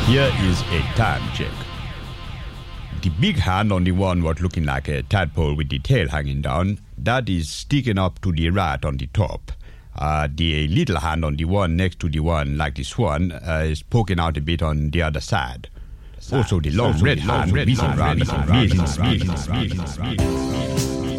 Here is a time check. The big hand on the one what looking like a tadpole with the tail hanging down, that is sticking up to the right on the top. The little hand on the one next to the one like the swan is poking out a bit on the other side. Also the long red hand reaching around is amazing.